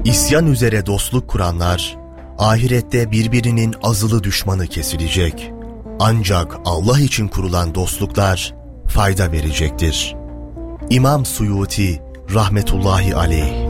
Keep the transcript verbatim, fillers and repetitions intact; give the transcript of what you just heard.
İsyan üzere dostluk kuranlar, ahirette birbirinin azılı düşmanı kesilecek. Ancak Allah için kurulan dostluklar fayda verecektir. İmam Suyuti rahmetullahi aleyh.